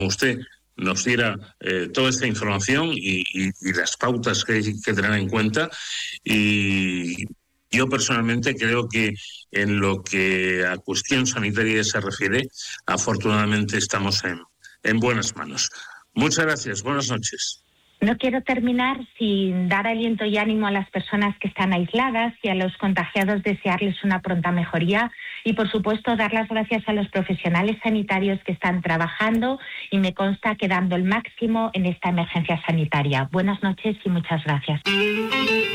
usted nos diera toda esta información y las pautas que hay que tener en cuenta. Y yo personalmente creo que en lo que a cuestión sanitaria se refiere, afortunadamente estamos en buenas manos. Muchas gracias, buenas noches. No quiero terminar sin dar aliento y ánimo a las personas que están aisladas y a los contagiados desearles una pronta mejoría y, por supuesto, dar las gracias a los profesionales sanitarios que están trabajando y me consta que dando el máximo en esta emergencia sanitaria. Buenas noches y muchas gracias.